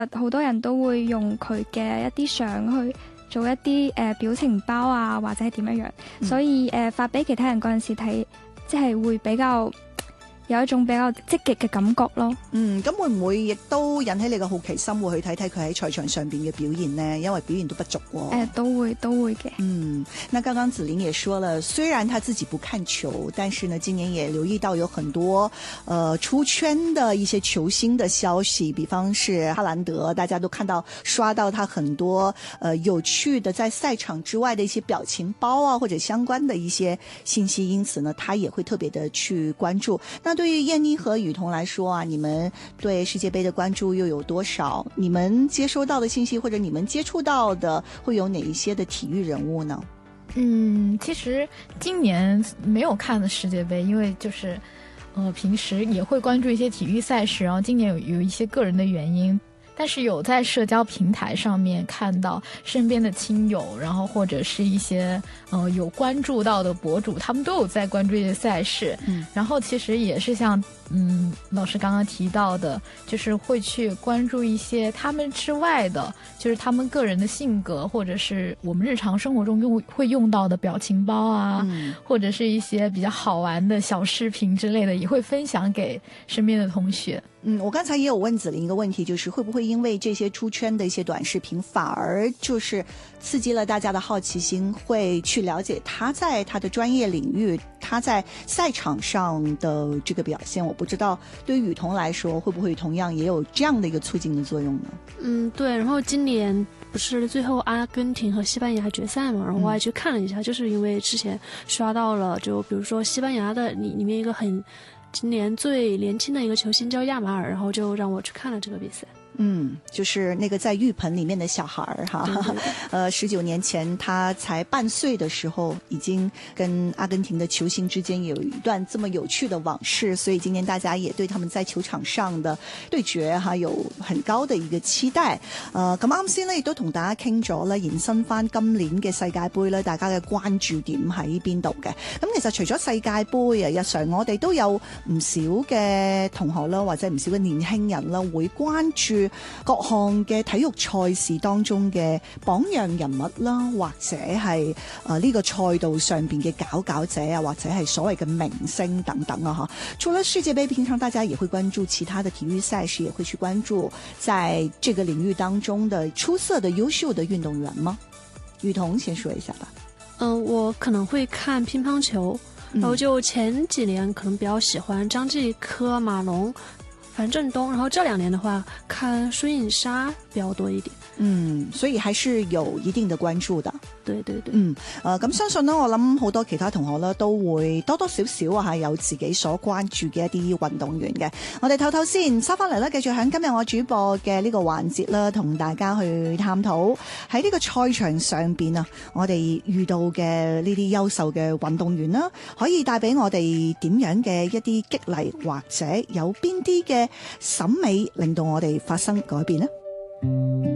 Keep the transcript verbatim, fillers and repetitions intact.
好多人都會用佢嘅一啲相去做一啲誒、呃、表情包啊，或者係點樣樣，嗯、所以誒、呃、發俾其他人嗰陣時睇，即係會比較有一種比較積極嘅感覺咯。 嗯，咁會唔會亦都引起你嘅好奇心，會去睇睇佢喺賽場上邊嘅表現呢？因為表現都不俗喎、哦。誒、 呃，都會都會嘅。 嗯，那剛剛子玲也說了，雖然他自己不看球，但是呢，今年也留意到有很多，呃，出圈的一些球星的消息，比方是哈蘭德，大家都看到刷到他很多，呃，有趣的在賽場之外的一些表情包啊，或者相關的一些信息，因此呢，他也會特別的去關注。那對於燕妮和雨桐來說啊，你們對世界杯的關注又有多少？你們接收到的信息或者你們接觸到的會有哪一些的體育人物呢？ 嗯，其實今年沒有看的世界杯，因為就是呃平時也會關注一些體育賽事，然後今年有有一些個人的原因，但是有在社交平台上面看到身邊的親友，然後或者是一些呃有關注到的博主，他們都有在關注這些賽事。嗯，然後其實也是像嗯老師剛剛提到的，就是會去關注一些他們之外的，就是他們個人的性格，或者是我們日常生活中用會用到的表情包啊，嗯，或者是一些比較好玩的小視頻之類的，也會分享給身邊的同學。 嗯，我剛才也有問子玲一個問題，就是會不會因為這些出圈的一些短視頻，反而就是刺激了大家的好奇心，會去了解他在他的專業領域，他在賽場上的這個表現。我不知道對於雨桐來說，會不會同樣也有這樣的一個促進的作用呢？嗯， 對。然後今年不是最後阿根廷和西班牙決賽嘛，然後我還去看了一下，嗯，就是因為之前刷到了，就比如說西班牙的裡裡面一個很今年最年輕的一個球星叫亞馬爾，然後就讓我去看了這個比賽。 嗯，就是那個在浴盆裡面的小孩哈，對對對，呃，十九年前他才半歲的時候，已經跟阿根廷的球星之間有一段這麼有趣的往事，所以今年大家也對他們在球場上的對決哈有很高的一個期待。呃，咁啱先呢亦都同大家傾咗啦，延伸翻今年嘅世界盃咧，大家嘅關注點喺邊度嘅？咁其實除咗世界盃啊，日常我哋都有唔少嘅同學啦，或者唔少嘅年輕人啦，會關注各項嘅體育賽事當中嘅榜樣人物啦，或者係誒呢個賽道上邊嘅佼佼者啊，或者係所謂嘅明星等等啊，哈。除了世界盃，平常大家也會關注其他的體育賽事，也會去關注在這個領域當中的出色的優秀的運動員嗎？雨桐先說一下吧。 嗯、呃，我可能會看乒乓球，然後就前幾年可能比較喜歡張繼科、馬龍、樊振東，然後這兩年的話看孫穎莎比較多一點。 嗯，所以還是有一定的關注的。 對對對。 嗯，誒、呃，咁相信呢，我諗好多其他同學呢都會多多少少啊，係有自己所關注嘅一啲運動員嘅。我哋唞唞先，收翻嚟啦，繼續喺今日我主播嘅呢個環節啦，同大家去探討喺呢個賽場上邊啊，我哋遇到嘅呢啲優秀嘅運動員啦，可以帶俾我哋點樣嘅一啲激勵，或者有邊啲嘅審美令到我哋發生改變呢？